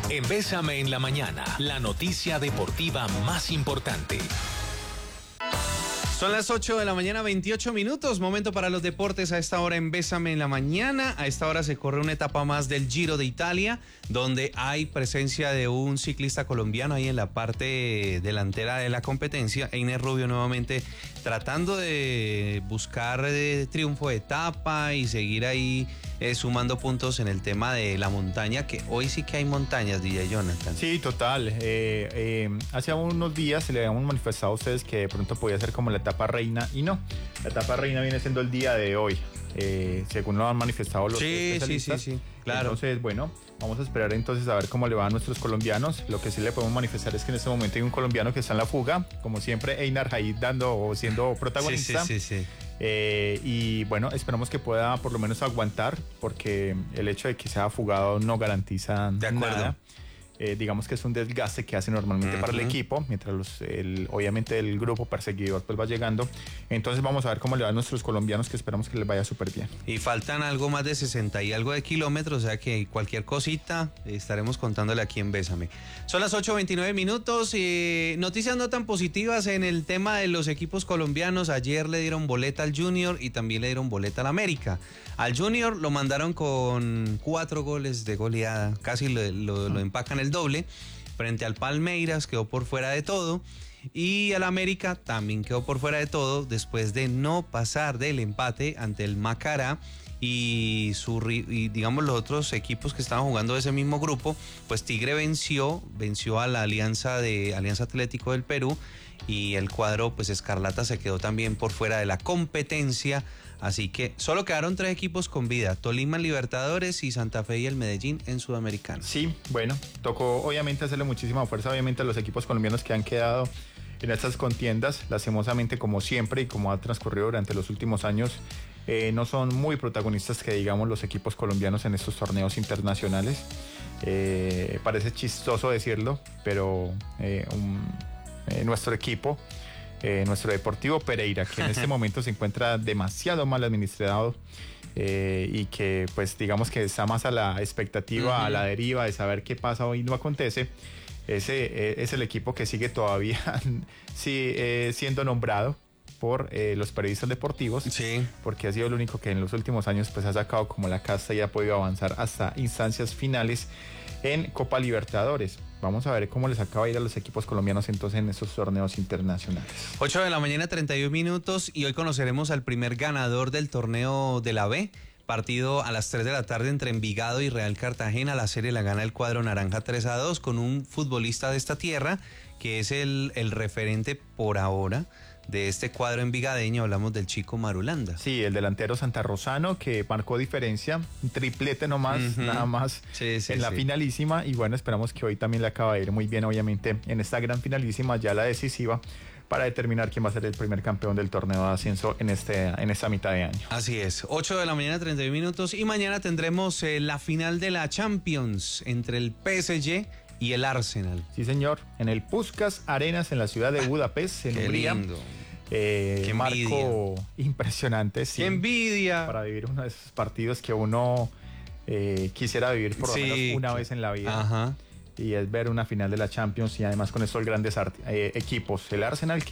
En Bésame en la Mañana, la noticia deportiva más importante. Son las 8 de la mañana, 28 minutos, momento para los deportes a esta hora en Bésame en la Mañana. A esta hora se corre una etapa más del Giro de Italia, donde hay presencia de un ciclista colombiano ahí en la parte delantera de la competencia. Einer Rubio nuevamente tratando de buscar triunfo de etapa y seguir ahí sumando puntos en el tema de la montaña, que hoy sí que hay montañas, DJ Jonathan. Sí, total. Hace unos días se le habíamos manifestado a ustedes que de pronto podía ser como la etapa reina, y no. La etapa reina viene siendo el día de hoy, según lo han manifestado los especialistas. Sí, claro. Entonces, bueno, vamos a esperar entonces a ver cómo le va a nuestros colombianos. Lo que sí le podemos manifestar es que en este momento hay un colombiano que está en la fuga, como siempre, Einar ahí siendo protagonista. Sí. Y bueno, esperamos que pueda por lo menos aguantar, porque el hecho de que sea fugado no garantiza nada. Digamos que es un desgaste que hace normalmente para el equipo, mientras obviamente el grupo perseguidor pues va llegando. Entonces vamos a ver cómo le va a nuestros colombianos, que esperamos que les vaya súper bien. Y faltan algo más de 60 y algo de kilómetros, o sea que cualquier cosita estaremos contándole aquí en Bésame. Son las 8:29 minutos y noticias no tan positivas en el tema de los equipos colombianos. Ayer le dieron boleta al Junior y también le dieron boleta al América. Al Junior lo mandaron con 4 goles de goleada, casi lo empacan el doble. Frente al Palmeiras quedó por fuera de todo, y al América también quedó por fuera de todo después de no pasar del empate ante el Macará. Y digamos los otros equipos que estaban jugando de ese mismo grupo, pues Tigre venció a la Alianza Atlético del Perú, y el cuadro pues Escarlata se quedó también por fuera de la competencia. Así que solo quedaron 3 equipos con vida: Tolima en Libertadores y Santa Fe y el Medellín en Sudamericana. Sí, bueno, tocó obviamente hacerle muchísima fuerza obviamente a los equipos colombianos que han quedado en estas contiendas. Lastimosamente, como siempre y como ha transcurrido durante los últimos años, no son muy protagonistas que digamos los equipos colombianos en estos torneos internacionales. Parece chistoso decirlo, pero nuestro equipo, nuestro Deportivo Pereira, que en este momento se encuentra demasiado mal administrado, y que pues digamos que está más a la expectativa, a la deriva de saber qué pasa hoy no acontece. Ese es el equipo que sigue todavía siendo nombrado por los periodistas deportivos, sí, porque ha sido el único que en los últimos años pues ha sacado como la casta y ha podido avanzar hasta instancias finales en Copa Libertadores. Vamos a ver cómo les acaba de ir a los equipos colombianos entonces en esos torneos internacionales. 8 de la mañana, 31 minutos, y hoy conoceremos al primer ganador del torneo de la B. Partido a las 3 de la tarde entre Envigado y Real Cartagena. La serie la gana el cuadro naranja 3-2 con un futbolista de esta tierra que es el referente por ahora de este cuadro envigadeño. Hablamos del Chico Marulanda. Sí, el delantero santarrosano que marcó diferencia, un triplete nomás, nada más en la finalísima. Y bueno, esperamos que hoy también le acaba de ir muy bien, obviamente, en esta gran finalísima, ya la decisiva, para determinar quién va a ser el primer campeón del torneo de ascenso en esta mitad de año. Así es, 8 de la mañana, 31 minutos, y mañana tendremos la final de la Champions entre el PSG y el Arsenal. Sí, señor, en el Puskás Arenas en la ciudad de Budapest, en Hungría. Lindo. Qué marco impresionante, sí. ¡Qué envidia! Para vivir uno de esos partidos que uno quisiera vivir por lo menos una vez en la vida. Ajá. Y es ver una final de la Champions y además con estos grandes equipos. El Arsenal, que